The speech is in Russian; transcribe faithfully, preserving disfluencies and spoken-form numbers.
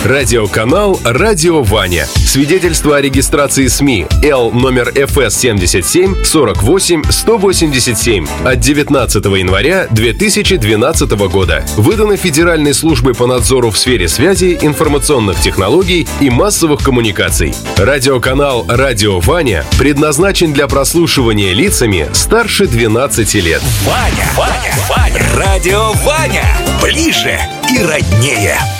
Радиоканал «Радио Ваня». Свидетельство о регистрации СМИ Л номер эф эс семьдесят семь сорок восемь сто восемьдесят семь от девятнадцатого января две тысячи двенадцатого года. Выдано Федеральной службой по надзору в сфере связи, информационных технологий и массовых коммуникаций. Радиоканал «Радио Ваня» предназначен для прослушивания лицами старше двенадцати лет. Ваня, Ваня, Ваня, Радио Ваня. Ближе и роднее.